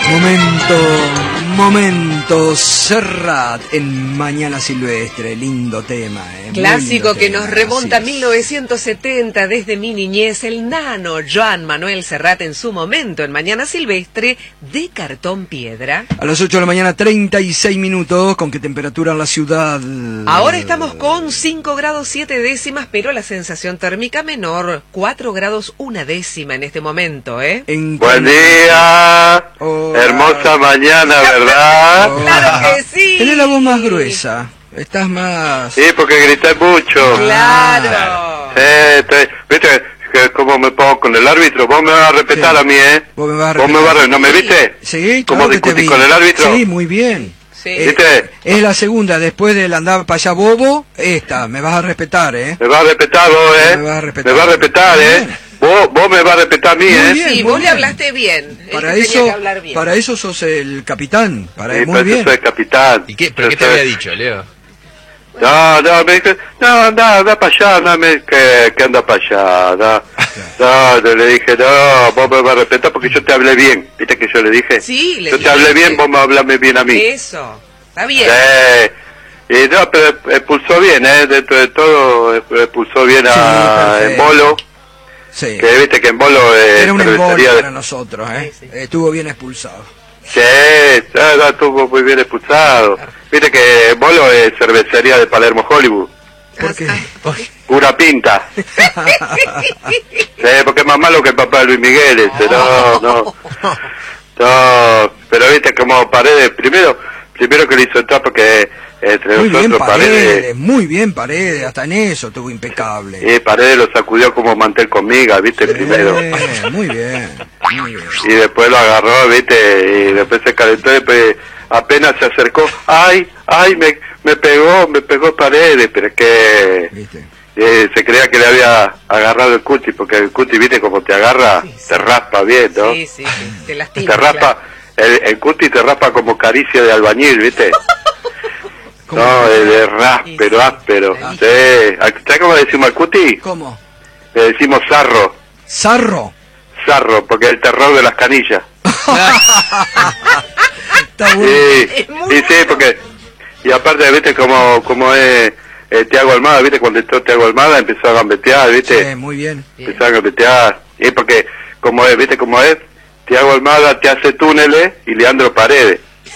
Momento Serrat en Mañana Silvestre, lindo tema. Clásico que nos remonta a Así es. 1970, desde mi niñez, el nano Joan Manuel Serrat en su momento en Mañana Silvestre de Cartón Piedra. A las 8 de la mañana, 36 minutos, ¿con qué temperatura en la ciudad? Ahora estamos con 5 grados 7 décimas, pero la sensación térmica menor, 4 grados 1 décima en este momento, ¿eh? Buen día, hermosa mañana, ¿verdad? ¡Claro que sí! Tenés la voz más gruesa, estás más... Sí, porque grité mucho. ¡Claro! ¿Viste cómo me pongo con el árbitro? Vos me vas a respetar a mí, ¿eh? Vos me vas a ¿Vos me vas a ¿No me Sí. viste? Sí, ¿Cómo claro que te discutís vi. con el árbitro? Sí, muy bien. Sí. ¿Viste? Es la segunda, después del andar para allá bobo, esta, me vas a respetar, ¿eh? Me vas a respetar vos, ¿eh? Me vas a respetar. Me vas a respetar, ¿eh? Bien. Vos me vas a respetar a mí, Muy ¿eh? bien. Sí, vos le hablaste bien. Para Tenía eso, que hablar bien. para eso sos el capitán, Sí, muy bien. soy capitán. ¿Y qué? ¿Pero qué te había dicho, Leo? No, me dice, anda para allá, que anda para allá, no, le dije, no, vos me vas a respetar porque yo te hablé bien, ¿viste que yo le dije? Sí, le yo te hablé dijiste. bien, vos me hablame bien a mí. Eso, está bien. Y no, pero expulsó bien, dentro de todo, expulsó bien a perfecto. Embolo, Sí. que viste que Embolo Era un embole cervecería para nosotros, ¿eh? Sí. Estuvo bien expulsado. Sí, no, estuvo muy bien expulsado. Viste que Embolo es cervecería de Palermo Hollywood. ¿Por qué? Pura pinta. Sí, porque es más malo que el papá de Luis Miguel ese, no, pero viste como Paredes, primero que le hizo entrar porque entre Muy bien nosotros Paredes, muy bien Paredes, hasta en eso estuvo impecable. Paredes lo sacudió como mantel con miga, viste, primero. Muy bien, muy bien. Y después lo agarró, viste, y después se calentó, después apenas se acercó, ay, me pegó Paredes, pero es que... ¿Viste? se creía que le había agarrado el cuti, porque el cuti, viste, como te agarra, Sí, sí. te raspa bien, ¿no? Sí, te lastima. Te raspa, el cuti te raspa como caricia de albañil, viste. ¿Cómo? No, de áspero, Sí, áspero. sí. Sí. ¿Sabes cómo le decimos al cuti? ¿Cómo? Le decimos zarro, ¿Zarro? porque es el terror de las canillas. Está bueno. Sí, sí, porque... Y aparte, viste, como es... Thiago Almada, viste, cuando entró Thiago Almada empezó a gambetear, viste, Sí, muy bien. empezó a gambetear, y porque, como es, viste cómo es, Thiago Almada te hace túneles y Leandro Paredes.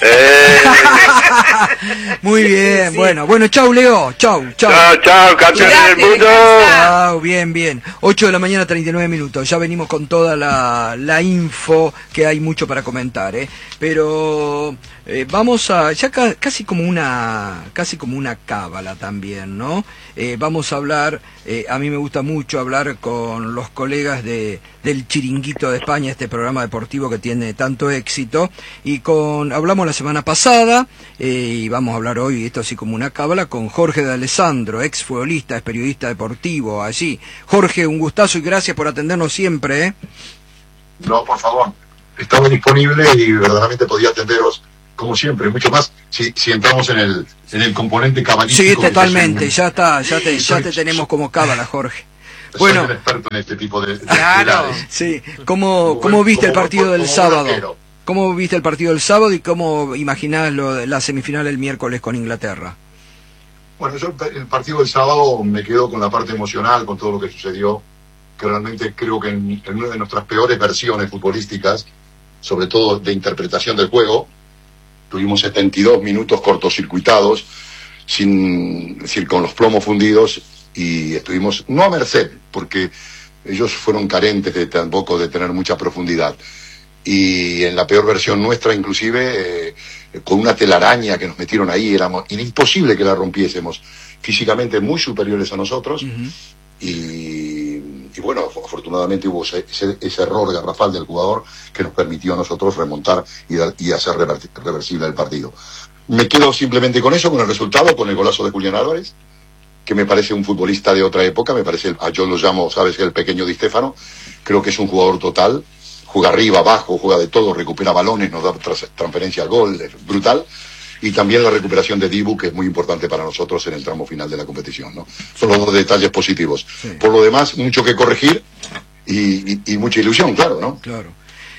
Muy bien, Sí. bueno, chau Leo, chau. Chao, campeones del mundo. Chau, bien. 8 de la mañana, 39 minutos. Ya venimos con toda la info, que hay mucho para comentar, ¿eh? Pero vamos a, ya casi como una cábala también, ¿no? Vamos a hablar, a mí me gusta mucho hablar con los colegas del Chiringuito de España, este programa deportivo que tiene tanto éxito, y hablamos la semana pasada, y vamos a hablar hoy, esto así como una cábala, con Jorge de Alessandro, ex futbolista, es periodista deportivo allí. Jorge, un gustazo y gracias por atendernos siempre, ¿eh? No, por favor. Estaba disponible y verdaderamente podía atenderos como siempre, mucho más si entramos en el componente cabalístico. Sí, totalmente, que ya te tenemos como cábala, Jorge. soy Bueno, un experto en este tipo de Claro. actividades. sí, ¿cómo viste el partido del como sábado? arquero. ¿Cómo viste el partido del sábado y cómo imaginás la semifinal el miércoles con Inglaterra? Bueno, yo el partido del sábado me quedo con la parte emocional, con todo lo que sucedió, que realmente creo que en una de nuestras peores versiones futbolísticas, sobre todo de interpretación del juego, tuvimos 72 minutos cortocircuitados, es decir, con los plomos fundidos, y estuvimos no a merced, porque ellos fueron carentes tampoco de tener mucha profundidad. Y en la peor versión nuestra, inclusive, con una telaraña que nos metieron ahí, era imposible que la rompiésemos. Físicamente muy superiores a nosotros, y bueno, afortunadamente hubo ese error garrafal del jugador que nos permitió a nosotros remontar y hacer reversible el partido. Me quedo simplemente con eso, con el resultado, con el golazo de Julián Álvarez, que me parece un futbolista de otra época, yo lo llamo, sabes, el pequeño Di Stéfano. Creo que es un jugador total, juega arriba, abajo, juega de todo, recupera balones, nos da transferencia al gol, es brutal. Y también la recuperación de Dibu, que es muy importante para nosotros en el tramo final de la competición, ¿no? Son los dos detalles positivos. Sí. Por lo demás, mucho que corregir y mucha ilusión, claro, ¿no? Claro.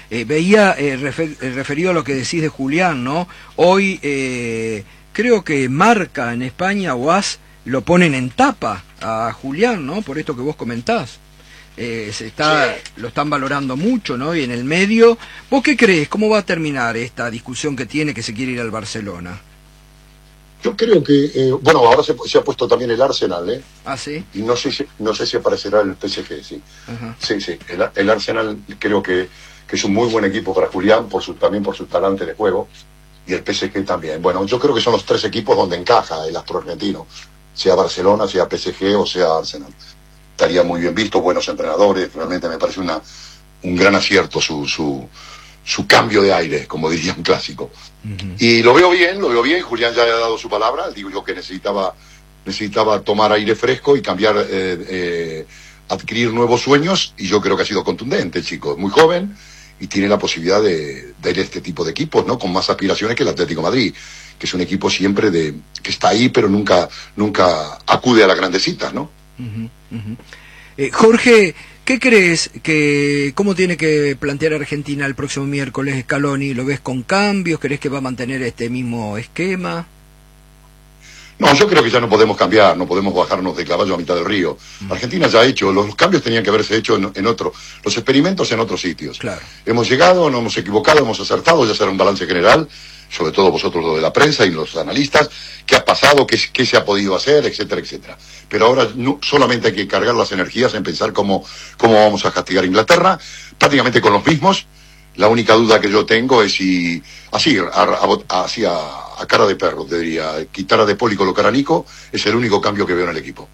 Veía, referido a lo que decís de Julián, ¿no? Hoy creo que Marca en España o AS lo ponen en tapa a Julián, ¿no? Por esto que vos comentás. Lo están valorando mucho, ¿no? Y en el medio, ¿vos qué crees? ¿Cómo va a terminar esta discusión que tiene que se quiere ir al Barcelona? Yo creo que, bueno, ahora se ha puesto también el Arsenal, ¿eh? ¿Ah, sí? Y no sé si aparecerá el PSG, sí. Ajá. Sí, el Arsenal creo que es un muy buen equipo para Julián, también por su talante de juego, y el PSG también. Bueno, yo creo que son los 3 equipos donde encaja el astro argentino, sea Barcelona, sea PSG o sea Arsenal. Estaría muy bien visto, buenos entrenadores, realmente me parece un gran acierto su cambio de aire, como diría un clásico. Uh-huh. Y lo veo bien, Julián ya ha dado su palabra, digo yo que necesitaba tomar aire fresco y cambiar, adquirir nuevos sueños, y yo creo que ha sido contundente el chico, es muy joven y tiene la posibilidad de ir a este tipo de equipos, ¿no? Con más aspiraciones que el Atlético de Madrid, que es un equipo siempre que está ahí, pero nunca acude a las grandes citas, ¿no? Uh-huh, uh-huh. Jorge, ¿qué crees cómo tiene que plantear Argentina el próximo miércoles Scaloni? ¿Lo ves con cambios? ¿Crees que va a mantener este mismo esquema? No, yo creo que ya no podemos cambiar, no podemos bajarnos de caballo a mitad del río. Argentina ya ha hecho, los cambios tenían que haberse hecho en otro, los experimentos en otros sitios. Claro. Hemos llegado, no hemos equivocado, hemos acertado, ya será un balance general, sobre todo vosotros lo de la prensa y los analistas, qué ha pasado, qué se ha podido hacer, etcétera, etcétera. Pero ahora no, solamente hay que cargar las energías en pensar cómo vamos a castigar a Inglaterra, prácticamente con los mismos. La única duda que yo tengo es si, así a cara de perro, te diría, quitar a De Paul y colocar a Nico, es el único cambio que veo en el equipo.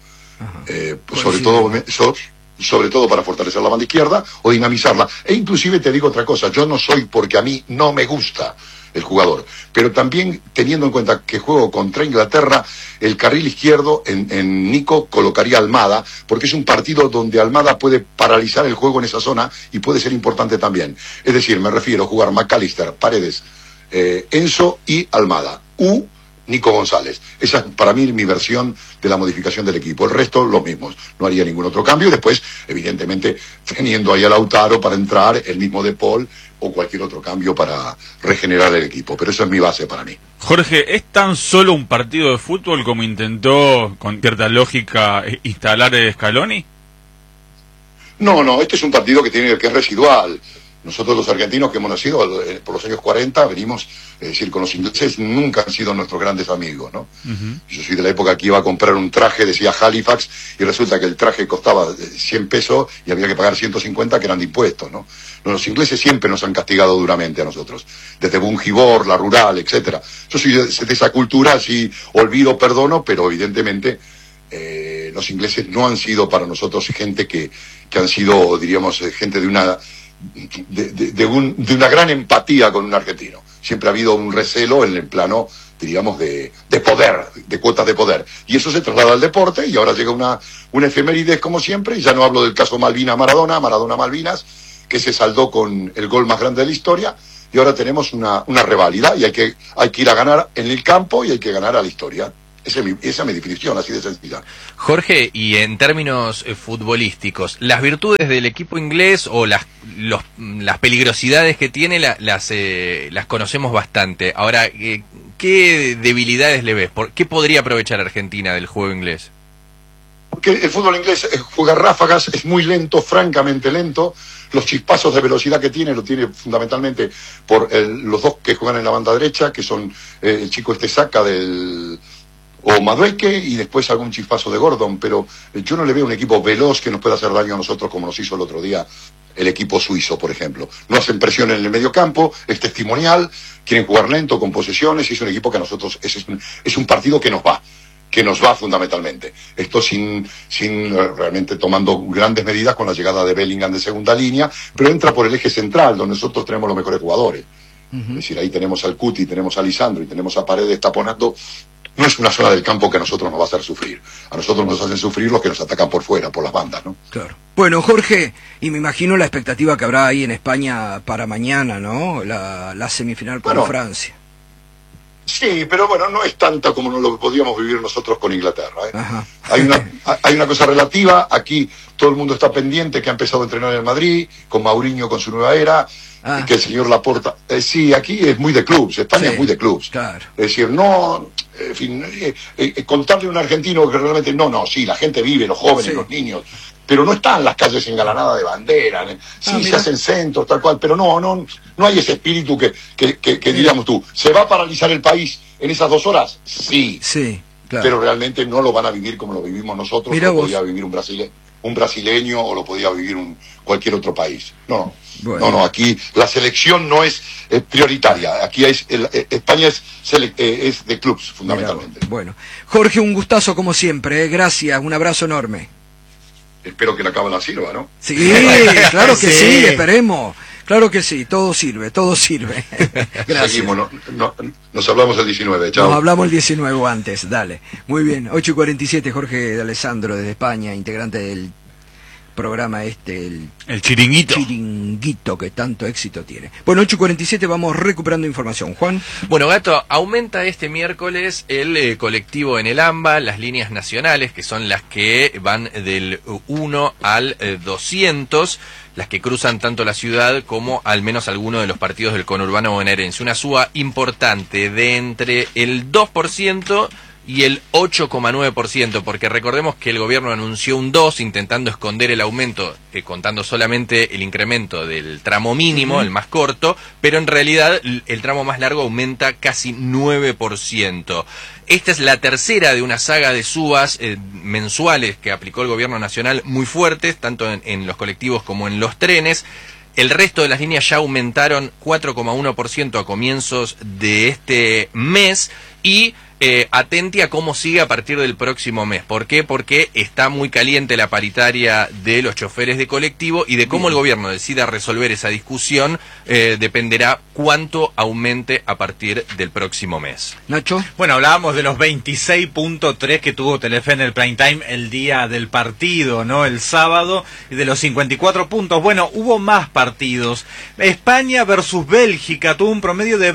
Sobre todo para fortalecer la banda izquierda o dinamizarla. E inclusive te digo otra cosa, yo no soy porque a mí no me gusta el jugador, pero también teniendo en cuenta que juego contra Inglaterra, el carril izquierdo en Nico colocaría a Almada, porque es un partido donde Almada puede paralizar el juego en esa zona y puede ser importante también. Es decir, me refiero a jugar McAllister, Paredes, Enzo y Almada, Nico González. Esa es para mí mi versión de la modificación del equipo. El resto, los mismos. No haría ningún otro cambio. Después, evidentemente, teniendo ahí a Lautaro para entrar, el mismo De Paul o cualquier otro cambio para regenerar el equipo. Pero eso es mi base para mí. Jorge, ¿es tan solo un partido de fútbol como intentó, con cierta lógica, instalar Scaloni? No, este es un partido que es residual. Nosotros los argentinos que hemos nacido por los años 40 venimos, es decir, con los ingleses nunca han sido nuestros grandes amigos, ¿no? Uh-huh. Yo soy de la época que iba a comprar un traje, decía Halifax, y resulta que el traje costaba 100 pesos y había que pagar 150 que eran de impuestos, ¿no? Los ingleses siempre nos han castigado duramente a nosotros, desde Bungibor, la rural, etcétera. Yo soy de esa cultura, así olvido, perdono, pero evidentemente los ingleses no han sido para nosotros gente que han sido, diríamos, gente de una gran empatía con un argentino. Siempre ha habido un recelo en el plano, diríamos, de poder, de cuotas de poder. Y eso se traslada al deporte y ahora llega una efeméride como siempre, y ya no hablo del caso Maradona-Malvinas, que se saldó con el gol más grande de la historia, y ahora tenemos una reválida y hay que ir a ganar en el campo y hay que ganar a la historia. Esa es mi definición, así de sencilla. Jorge, y en términos futbolísticos, las virtudes del equipo inglés o las peligrosidades que tiene las conocemos bastante. Ahora, ¿qué debilidades le ves? ¿Qué podría aprovechar Argentina del juego inglés? Porque el fútbol inglés juega ráfagas, es muy lento, francamente lento. Los chispazos de velocidad que tiene, lo tiene fundamentalmente por los dos que juegan en la banda derecha, que son el chico Saka o Madueke, y después algún chispazo de Gordon, pero yo no le veo un equipo veloz que nos pueda hacer daño a nosotros como nos hizo el otro día el equipo suizo, por ejemplo. No hacen presión en el medio campo, es testimonial, quieren jugar lento, con posesiones, y es un equipo que a nosotros es un partido que nos va fundamentalmente. Esto sin realmente tomando grandes medidas con la llegada de Bellingham de segunda línea, pero entra por el eje central, donde nosotros tenemos los mejores jugadores. Uh-huh. Es decir, ahí tenemos al Cuti, tenemos a Lisandro y tenemos a Paredes taponando. No es una zona del campo que a nosotros nos va a hacer sufrir. A nosotros nos hacen sufrir los que nos atacan por fuera, por las bandas, ¿no? Claro. Bueno, Jorge, y me imagino la expectativa que habrá ahí en España para mañana, ¿no? La semifinal con Francia. Sí, pero bueno, no es tanta como lo que podíamos vivir nosotros con Inglaterra. Ajá. Hay una cosa relativa. Aquí todo el mundo está pendiente, que ha empezado a entrenar en Madrid, con Mourinho, con su nueva era, y que el señor Laporta... sí, aquí es muy de clubs, España es muy de clubs. Claro. Es decir, no... En fin, contarle a un argentino que realmente... No, sí, la gente vive, los jóvenes, los niños, pero no están las calles engalanadas de bandera. Sí, se hacen centros, tal cual, pero no hay ese espíritu que diríamos tú. ¿Se va a paralizar el país en esas 2 horas? Sí. Sí, claro. Pero realmente no lo van a vivir como lo vivimos nosotros. Mirá lo vos. podía vivir un brasileño o lo podía vivir cualquier otro país. No, aquí la selección no es prioritaria. Aquí España es de clubs, fundamentalmente. Bueno, Jorge, un gustazo como siempre, gracias, un abrazo enorme. Espero que la cábala sirva, ¿no? Sí, claro que sí, esperemos. Claro que sí, todo sirve, todo sirve. Gracias. Seguimos, nos hablamos el 19, chao. Nos hablamos el 19 o antes, dale. Muy bien, 8:47, Jorge de Alessandro desde España, integrante del programa el Chiringuito. Chiringuito, que tanto éxito tiene. Bueno, 8:47, vamos recuperando información. Juan. Bueno, Gato, aumenta este miércoles el colectivo en el AMBA, las líneas nacionales, que son las que van del 1 al 200, las que cruzan tanto la ciudad como al menos algunos de los partidos del conurbano bonaerense. Una suba importante de entre el 2% y el 8,9%, porque recordemos que el gobierno anunció un 2, intentando esconder el aumento, contando solamente el incremento del tramo mínimo, el más corto, pero en realidad el tramo más largo aumenta casi 9%. Esta es la tercera de una saga de subas mensuales que aplicó el gobierno nacional muy fuertes, tanto en los colectivos como en los trenes. El resto de las líneas ya aumentaron 4,1% a comienzos de este mes y atente a cómo sigue a partir del próximo mes. ¿Por qué? Porque está muy caliente la paritaria de los choferes de colectivo y de cómo el gobierno decida resolver esa discusión dependerá cuánto aumente a partir del próximo mes. Nacho. Bueno, hablábamos de los 26.3 que tuvo Telefe en el prime time el día del partido, ¿no? El sábado, y de los 54 puntos. Bueno, hubo más partidos. España versus Bélgica tuvo un promedio de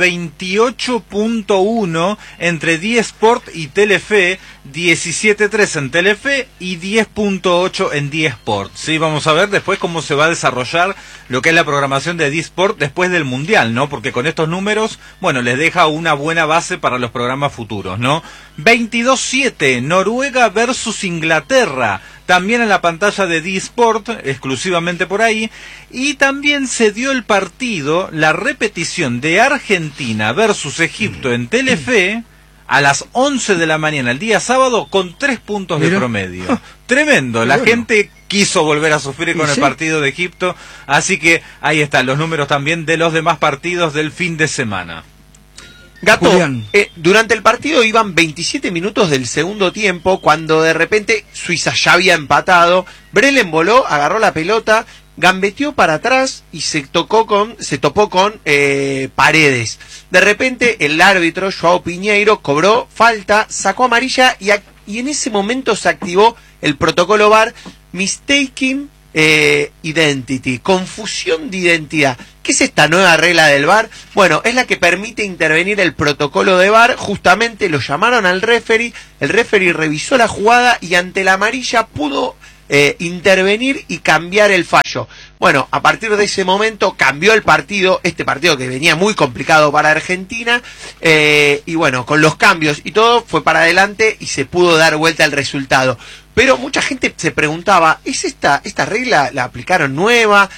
28.1 entre 10 Sport y Telefe, 17.3 en Telefe y 10.8 en 10 Sport. Sí, vamos a ver después cómo se va a desarrollar lo que es la programación de 10 Sport después del Mundial, ¿no? Porque con estos números, bueno, les deja una buena base para los programas futuros, ¿no? 22.7, Noruega versus Inglaterra, también en la pantalla de D-Sport, exclusivamente por ahí, y también se dio el partido, la repetición de Argentina versus Egipto en Telefe, a las 11 de la mañana el día sábado, con 3 puntos de promedio. Tremendo, la gente quiso volver a sufrir con el partido de Egipto, así que ahí están los números también de los demás partidos del fin de semana. Gato, durante el partido iban 27 minutos del segundo tiempo, cuando de repente Suiza ya había empatado, Brelen voló, agarró la pelota, gambeteó para atrás y se topó con Paredes. De repente el árbitro, Joao Piñeiro, cobró falta, sacó amarilla y en ese momento se activó el protocolo VAR, mistaken identity, confusión de identidad. ¿Qué es esta nueva regla del VAR? Bueno, es la que permite intervenir el protocolo de VAR. Justamente lo llamaron al referee, el referee revisó la jugada y ante la amarilla pudo intervenir y cambiar el fallo. Bueno, a partir de ese momento cambió el partido, este partido que venía muy complicado para Argentina, y bueno, con los cambios y todo fue para adelante y se pudo dar vuelta al resultado. Pero mucha gente se preguntaba, ¿es esta regla la aplicaron nueva?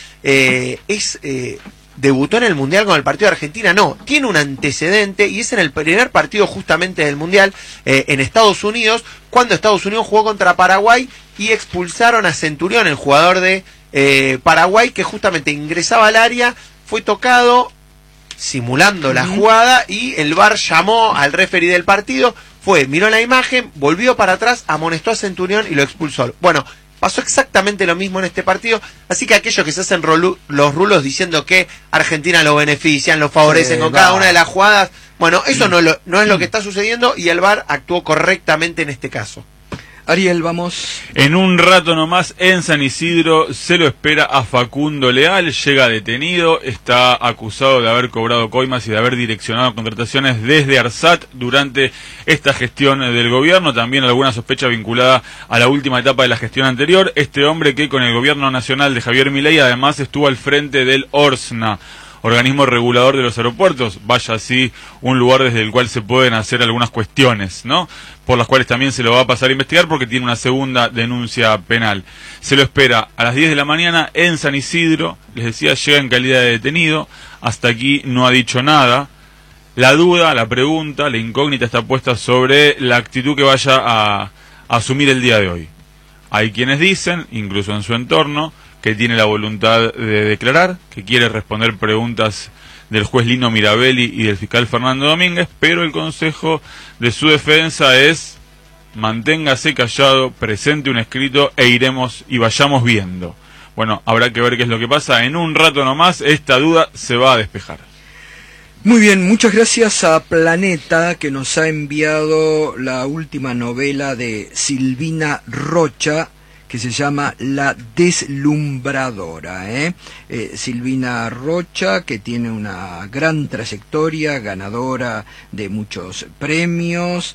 ¿Debutó en el Mundial con el partido de Argentina? No, tiene un antecedente y es en el primer partido justamente del Mundial en Estados Unidos, cuando Estados Unidos jugó contra Paraguay y expulsaron a Centurión, el jugador de Paraguay, que justamente ingresaba al área, fue tocado simulando la jugada y el VAR llamó al referee del partido, miró la imagen, volvió para atrás, amonestó a Centurión y lo expulsó. Bueno, pasó exactamente lo mismo en este partido, así que aquellos que se hacen los rulos diciendo que Argentina lo benefician, lo favorecen con cada una de las jugadas, bueno, eso no es lo que está sucediendo y el VAR actuó correctamente en este caso. Ariel, vamos. En un rato nomás en San Isidro se lo espera a Facundo Leal, llega detenido, está acusado de haber cobrado coimas y de haber direccionado contrataciones desde ARSAT durante esta gestión del gobierno, también alguna sospecha vinculada a la última etapa de la gestión anterior. Este hombre que con el gobierno nacional de Javier Milei además estuvo al frente del ORSNA, organismo regulador de los aeropuertos, vaya así un lugar desde el cual se pueden hacer algunas cuestiones, ¿no? Por las cuales también se lo va a pasar a investigar porque tiene una segunda denuncia penal. Se lo espera a las 10 de la mañana en San Isidro, les decía, llega en calidad de detenido, hasta aquí no ha dicho nada. La duda, la pregunta, la incógnita está puesta sobre la actitud que vaya a asumir el día de hoy. Hay quienes dicen, incluso en su entorno, que tiene la voluntad de declarar, que quiere responder preguntas del juez Lino Mirabelli y del fiscal Fernando Domínguez, pero el consejo de su defensa es: manténgase callado, presente un escrito e iremos y vayamos viendo. Bueno, habrá que ver qué es lo que pasa. En un rato nomás esta duda se va a despejar. Muy bien, muchas gracias a Planeta, que nos ha enviado la última novela de Silvina Rocha, que se llama La Deslumbradora. Silvina Rocha, que tiene una gran trayectoria, ganadora de muchos premios,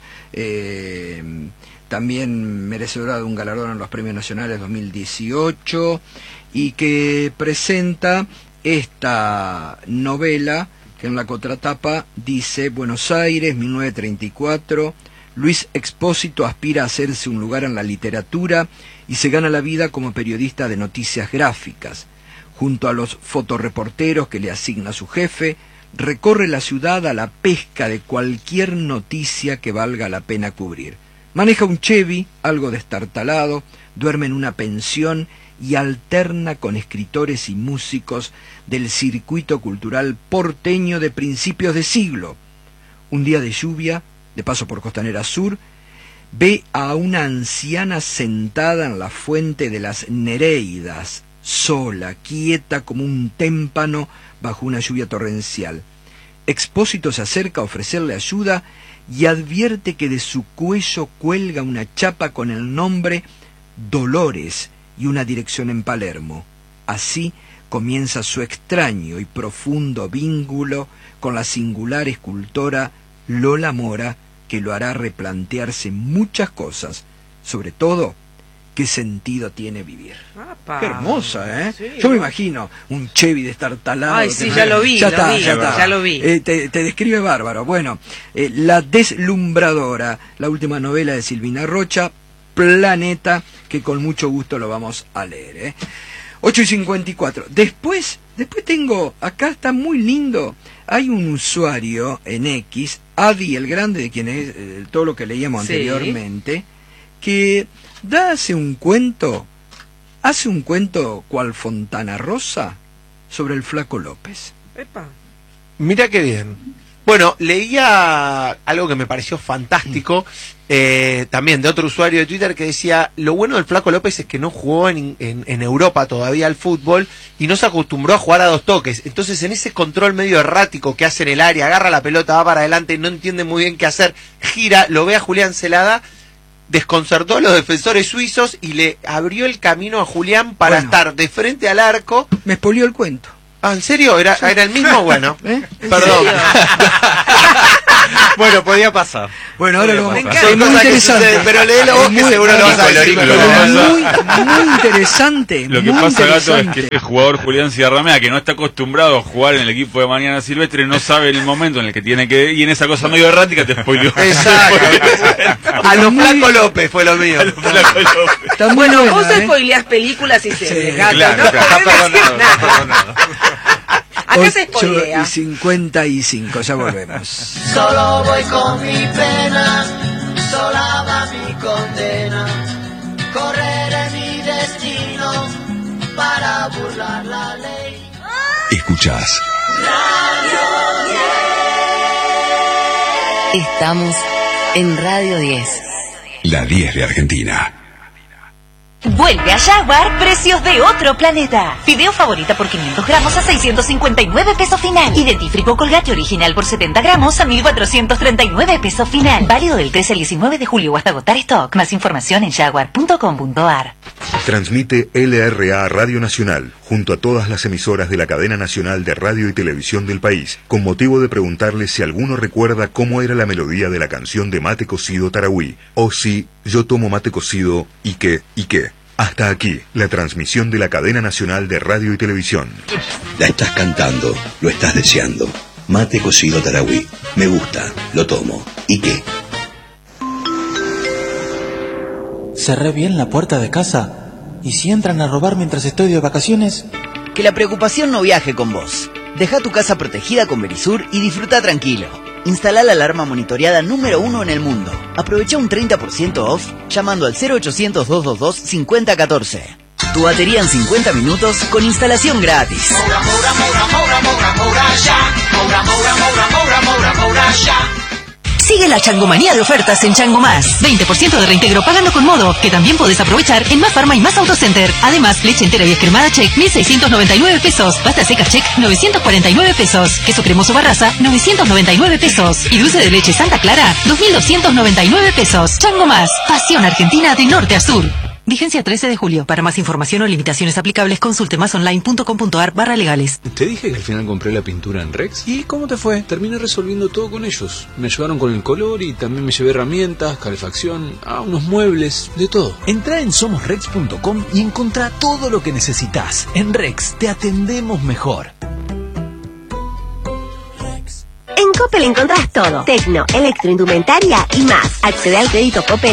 también merecedora de un galardón en los Premios Nacionales 2018, y que presenta esta novela que en la contratapa dice: Buenos Aires, 1934, Luis Expósito aspira a hacerse un lugar en la literatura y se gana la vida como periodista de noticias gráficas. Junto a los fotoreporteros que le asigna su jefe, recorre la ciudad a la pesca de cualquier noticia que valga la pena cubrir. Maneja un Chevy, algo destartalado, duerme en una pensión y alterna con escritores y músicos del circuito cultural porteño de principios de siglo. Un día de lluvia, de paso por Costanera Sur, ve a una anciana sentada en la fuente de las Nereidas, sola, quieta como un témpano bajo una lluvia torrencial. Expósito se acerca a ofrecerle ayuda y advierte que de su cuello cuelga una chapa con el nombre Dolores y una dirección en Palermo. Así comienza su extraño y profundo vínculo con la singular escultora Lola Mora, que lo hará replantearse muchas cosas, sobre todo qué sentido tiene vivir. ¡Apa! Qué hermosa, ¿eh? Sí, yo me ¿no? imagino un Chevy destartalado. Ay, sí, ya lo vi, ya lo vi. Te describe bárbaro. Bueno, La Deslumbradora, la última novela de Silvina Rocha, Planeta, que con mucho gusto lo vamos a leer, ¿eh? 8:54. Después tengo, acá está muy lindo, hay un usuario en X, Adi el Grande, de quien es todo lo que leíamos anteriormente, que hace un cuento cual Fontana Rosa sobre el Flaco López. Epa. Mira qué bien. Bueno, leía algo que me pareció fantástico, también de otro usuario de Twitter, que decía: lo bueno del Flaco López es que no jugó en Europa todavía al fútbol y no se acostumbró a jugar a dos toques. Entonces, en ese control medio errático que hace en el área, agarra la pelota, va para adelante, no entiende muy bien qué hacer, gira, lo ve a Julián Celada, desconcertó a los defensores suizos y le abrió el camino a Julián para estar de frente al arco. Me spoileó el cuento. Ah, ¿en serio? ¿Era el mismo? Bueno, Perdón. Bueno, podía pasar. Bueno, ahora lo vamos a Son muy cosas que interesante. suceden, pero léelo vos, que seguro lo vas a decir. Muy interesante. Lo que muy pasa, Gato, es interesante. que el jugador Julián Ciarramea, que no está acostumbrado a jugar en el equipo de Mañana Silvestre, no sabe en el momento en el que tiene que ir, y en esa cosa medio errática te spoileó. Exacto. A los Flaco López fue lo mío. Está muy Bueno, buena, vos ¿eh? spoileás películas y series, Sí, Gato, claro, no claro, podés decir nada. Acá se 8 spoilea. y 55, ya volvemos. Solo voy con mi pena, sola va mi condena. Correré mi destino para burlar la ley. Escuchás. Estamos en Radio 10. La 10 de Argentina. Vuelve a Jaguar, precios de otro planeta. Fideo favorita por 500 gramos a 659 pesos final. Y dentífrico Colgate original por 70 gramos a 1.439 pesos final. Válido del 13 al 19 de julio o hasta agotar stock. Más información en jaguar.com.ar. Transmite LRA Radio Nacional, junto a todas las emisoras de la cadena nacional de radio y televisión del país, con motivo de preguntarles si alguno recuerda cómo era la melodía de la canción de Mate Cocido Tarahui, o si yo tomo mate cocido y qué. Hasta aquí, la transmisión de la cadena nacional de radio y televisión. La estás cantando, lo estás deseando. Mate Cocido Tarahui. Me gusta, lo tomo. ¿Y qué? ¿Cerré bien la puerta de casa? ¿Y si entran a robar mientras estoy de vacaciones? Que la preocupación no viaje con vos. Deja tu casa protegida con Verisur y disfruta tranquilo. Instala la alarma monitoreada número 1 en el mundo. Aprovecha un 30% off llamando al 0800-222-5014. Tu batería en 50 minutos con instalación gratis. Sigue la changomanía de ofertas en Chango Más. 20% de reintegro pagando con Modo, que también podés aprovechar en Más Farma y Más Autocenter. Además, leche entera y escremada Check, 1.699 pesos. Pasta seca Check, 949 pesos. Queso cremoso Barraza, 999 pesos. Y dulce de leche Santa Clara, 2.299 pesos. Chango Más, pasión argentina de norte a sur. Vigencia 13 de julio. Para más información o limitaciones aplicables, consulte masonline.com.ar/legales. Te dije que al final compré la pintura en Rex. ¿Y cómo te fue? Terminé resolviendo todo con ellos. Me ayudaron con el color y también me llevé herramientas, calefacción, unos muebles, de todo. Entrá en somosrex.com y encontrá todo lo que necesitas. En Rex te atendemos mejor. En Coppel encontrás todo. Tecno, electroindumentaria y más. Accede al crédito Coppel